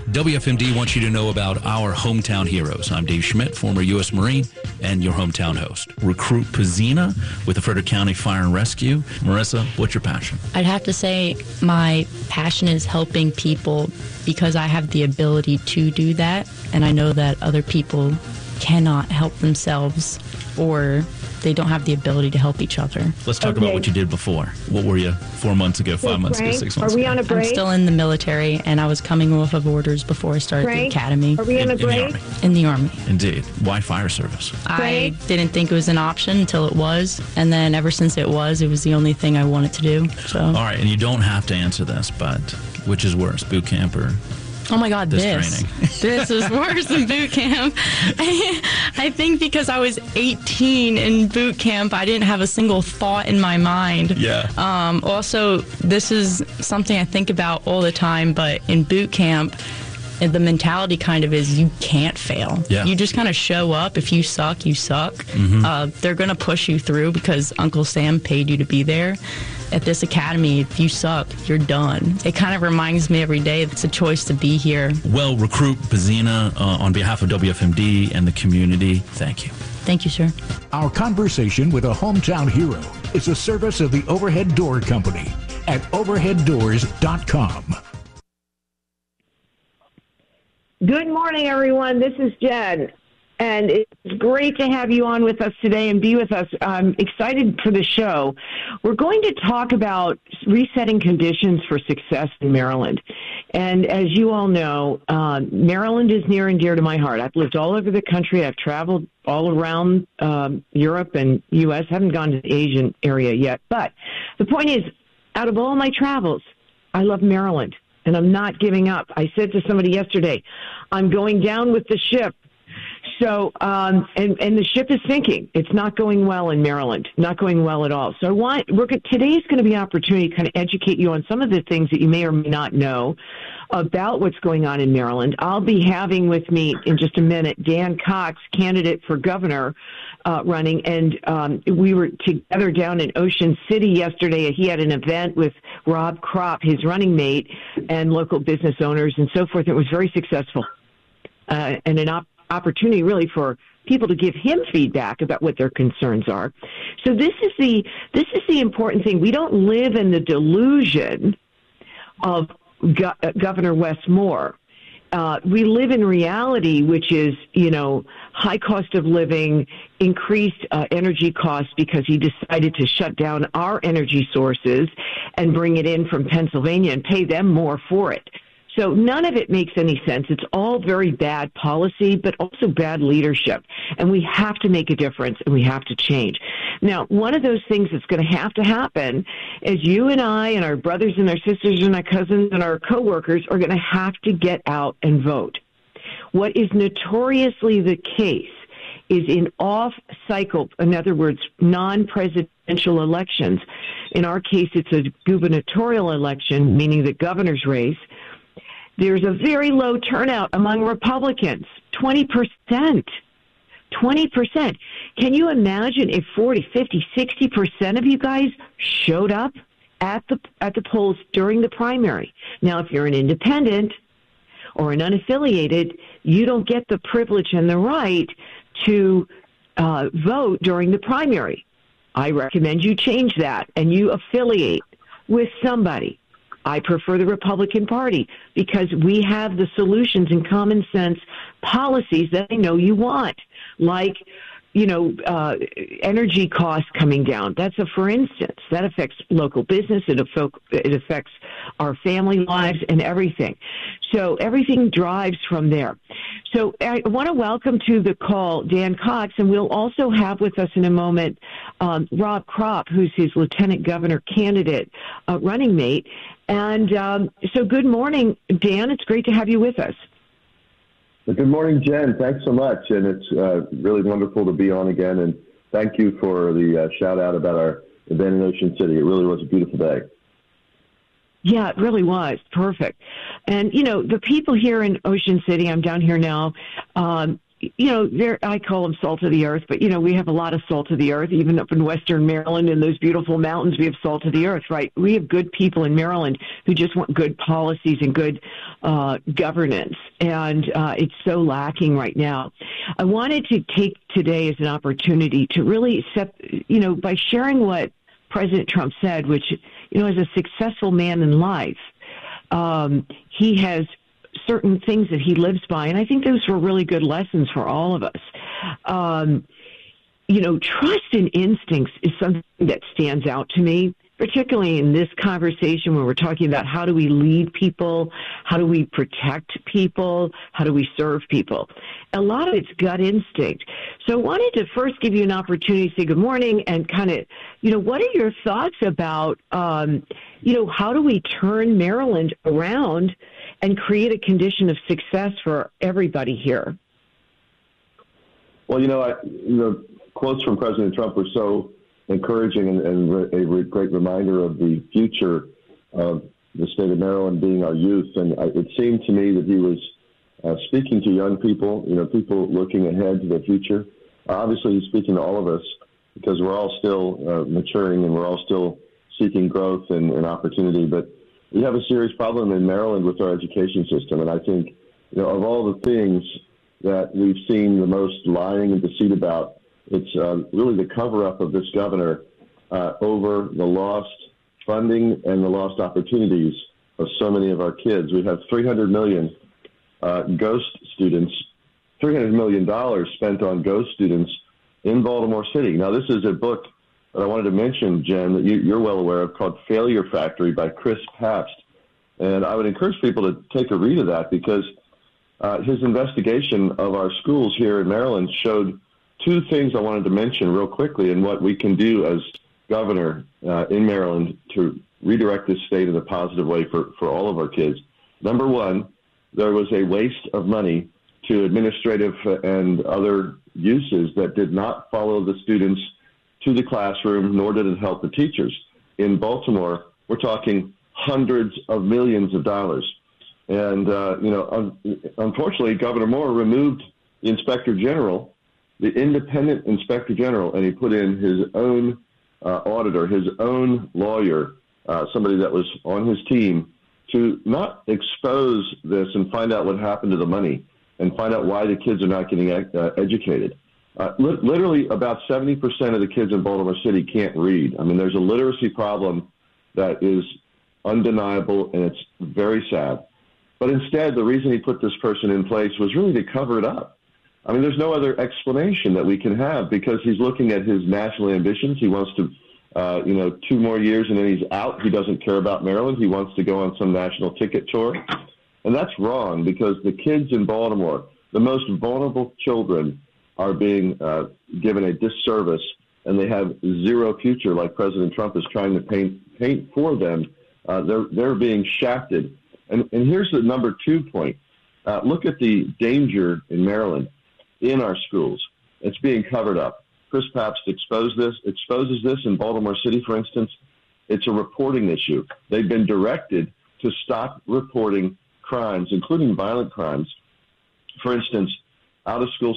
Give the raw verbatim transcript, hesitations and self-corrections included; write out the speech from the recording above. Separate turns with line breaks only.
W F M D wants you to know about our hometown heroes. I'm Dave Schmidt, former U S Marine, and your hometown host. Recruit Pazina with the Frederick County Fire and Rescue. Marissa, what's your passion?
I'd have to say my passion is helping people because I have the ability to do that, and I know that other people cannot help themselves or they don't have the ability to help each other.
Let's talk
Okay.
about what you did before. What were you four months ago, five months ago,
Frank,
six months
Are we
ago?
on a break?
I'm still in the military, and I was coming off of orders before I started
Frank,
the academy
Are we on
In-
a
in the
break?
Army.
in the Army.
Indeed. Why fire service?
I
Frank?
didn't think it was an option until it was, and then ever since it was, it was the only thing I wanted to do. So,
All right, and you don't have to answer this, but which is worse, boot camp or...
oh my God,
This
this
training.
this is worse than boot camp. I, I think because I was eighteen in boot camp, I didn't have a single thought in my mind.
Yeah.
Um, also, this is something I think about all the time, but in boot camp, and the mentality kind of is you can't fail.
Yeah.
You just kind of show up. If you suck, you suck.
Mm-hmm.
Uh, they're going to push you through because Uncle Sam paid you to be there. At this academy, if you suck, you're done. It kind of reminds me every day it's a choice to be here.
Well, Recruit Pazina, uh, on behalf of W F M D and the community, thank you.
Thank you, sir.
Our conversation with a hometown hero is a service of the Overhead Door Company at overhead doors dot com.
Good morning, everyone. This is Jen, and it's great to have you on with us today and be with us. I'm excited for the show. We're going to talk about resetting conditions for success in Maryland. And as you all know, uh, Maryland is near and dear to my heart. I've lived all over the country. I've traveled all around um, Europe and U S Haven't gone to the Asian area yet. But the point is, out of all my travels, I love Maryland. And I'm not giving up. I said to somebody yesterday, I'm going down with the ship. So, um, and, and the ship is sinking. It's not going well in Maryland, not going well at all. So I want, we're, today's going to be an opportunity to kind of educate you on some of the things that you may or may not know about what's going on in Maryland. I'll be having with me in just a minute Dan Cox, candidate for governor, uh, running. And um, we were together down in Ocean City yesterday. He had an event with Rob Kropp, his running mate, and local business owners and so forth. It was very successful uh, and an op- opportunity really for people to give him feedback about what their concerns are. So this is the this is the important thing. We don't live in the delusion of Go- uh, Governor Wes Moore. Uh, we live in reality, which is, you know, high cost of living, increased uh, energy costs because he decided to shut down our energy sources and bring it in from Pennsylvania and pay them more for it. So none of it makes any sense. It's all very bad policy, but also bad leadership. And we have to make a difference, and we have to change. Now, one of those things that's going to have to happen is you and I and our brothers and our sisters and our cousins and our coworkers are going to have to get out and vote. What is notoriously the case is in off-cycle, in other words, non-presidential elections. In our case, it's a gubernatorial election, meaning the governor's race. There's a very low turnout among Republicans, twenty percent. twenty percent. Can you imagine if forty, fifty, sixty percent of you guys showed up at the at the polls during the primary? Now, if you're an independent or an unaffiliated, you don't get the privilege and the right to uh, vote during the primary. I recommend you change that and you affiliate with somebody. I prefer the Republican Party because we have the solutions and common sense policies that I know you want, like, you know, uh, energy costs coming down. That's a for instance. That affects local business. It, affo- it affects our family lives and everything. So everything drives from there. So I want to welcome to the call Dan Cox, and we'll also have with us in a moment um, Rob Kropp, who's his lieutenant governor candidate, uh, running mate. And um, so good morning, Dan. It's great to have you with us.
Good morning, Jen. Thanks so much. And it's uh, really wonderful to be on again. And thank you for the uh, shout out about our event in Ocean City. It really was a beautiful day.
Yeah, it really was. Perfect. And, you know, the people here in Ocean City, I'm down here now, um, you know, they're, I call them salt of the earth, but, you know, we have a lot of salt of the earth, even up in Western Maryland in those beautiful mountains, we have salt of the earth, right? We have good people in Maryland who just want good policies and good uh, governance, and uh, it's so lacking right now. I wanted to take today as an opportunity to really set, you know, by sharing what President Trump said, which, you know, as a successful man in life, um, he has certain things that he lives by, and I think those were really good lessons for all of us. Um, you know, trust and instincts is something that stands out to me, particularly in this conversation when we're talking about how do we lead people, how do we protect people, how do we serve people. A lot of it's gut instinct. So I wanted to first give you an opportunity to say good morning and kind of, you know, what are your thoughts about, um, you know, how do we turn Maryland around and create a condition of success for everybody here?
Well, you know, I, you know, quotes from President Trump were so encouraging and, and a re- great reminder of the future of the state of Maryland being our youth. And I, it seemed to me that he was uh, speaking to young people, you know, people looking ahead to the future. Uh, obviously, he's speaking to all of us because we're all still uh, maturing and we're all still seeking growth and, and opportunity. But we have a serious problem in Maryland with our education system. And I think, you know, of all the things that we've seen the most lying and deceit about, it's uh, really the cover-up of this governor uh, over the lost funding and the lost opportunities of so many of our kids. We have three hundred million uh, ghost students, three hundred million dollars spent on ghost students in Baltimore City. Now, this is a book that I wanted to mention, Jen, that you, you're well aware of, called Failure Factory by Chris Pabst. And I would encourage people to take a read of that because uh, his investigation of our schools here in Maryland showed two things I wanted to mention real quickly and what we can do as governor uh, in Maryland to redirect this state in a positive way for, for all of our kids. Number one, there was a waste of money to administrative and other uses that did not follow the students to the classroom, nor did it help the teachers. In Baltimore, we're talking hundreds of millions of dollars. And, uh, you know, un- unfortunately, Governor Moore removed the Inspector General, the independent Inspector General, and he put in his own uh, auditor, his own lawyer, uh, somebody that was on his team, to not expose this and find out what happened to the money and find out why the kids are not getting uh, educated. Uh, li- literally about seventy percent of the kids in Baltimore City can't read. I mean, there's a literacy problem that is undeniable, and it's very sad. But instead, the reason he put this person in place was really to cover it up. I mean, there's no other explanation that we can have because he's looking at his national ambitions. He wants to, uh, you know, two more years and then he's out. He doesn't care about Maryland. He wants to go on some national ticket tour. And that's wrong because the kids in Baltimore, the most vulnerable children, are being uh, given a disservice and they have zero future like President Trump is trying to paint, paint for them. Uh, they're, they're being shafted. And, and here's the number two point. Uh, look at the danger in Maryland. In our schools, it's being covered up. Chris Pabst exposed this, exposes this in Baltimore City, for instance. It's a reporting issue. They've been directed to stop reporting crimes, including violent crimes. For instance, out-of-school